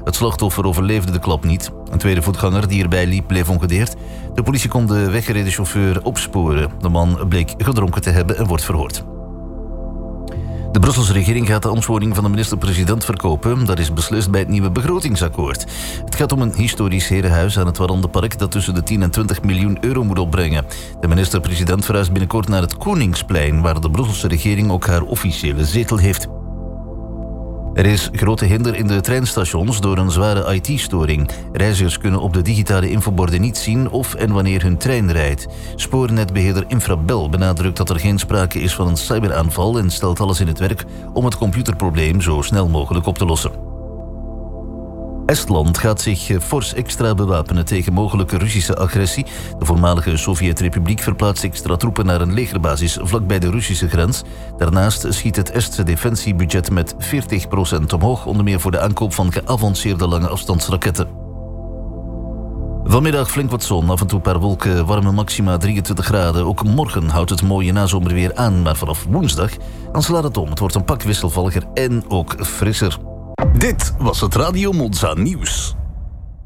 Het slachtoffer overleefde de klap niet. Een tweede voetganger die erbij liep bleef ongedeerd. De politie kon de weggereden chauffeur opsporen. De man bleek gedronken te hebben en wordt verhoord. De Brusselse regering gaat de ambtswoning van de minister-president verkopen. Dat is beslist bij het nieuwe begrotingsakkoord. Het gaat om een historisch herenhuis aan het Warandenpark dat tussen de 10 en 20 miljoen euro moet opbrengen. De minister-president verhuist binnenkort naar het Koningsplein, waar de Brusselse regering ook haar officiële zetel heeft. Er is grote hinder in de treinstations door een zware IT-storing. Reizigers kunnen op de digitale infoborden niet zien of en wanneer hun trein rijdt. Spoornetbeheerder Infrabel benadrukt dat er geen sprake is van een cyberaanval en stelt alles in het werk om het computerprobleem zo snel mogelijk op te lossen. Estland gaat zich fors extra bewapenen tegen mogelijke Russische agressie. De voormalige Sovjet-Republiek verplaatst extra troepen naar een legerbasis vlakbij de Russische grens. Daarnaast schiet het Estse defensiebudget met 40% omhoog, onder meer voor de aankoop van geavanceerde lange afstandsraketten. Vanmiddag flink wat zon, af en toe een paar wolken, warme maxima 23 graden. Ook morgen houdt het mooie nazomerweer aan, maar vanaf woensdag dan slaat het om. Het wordt een pak wisselvalliger en ook frisser. Dit was het Radio Monza Nieuws.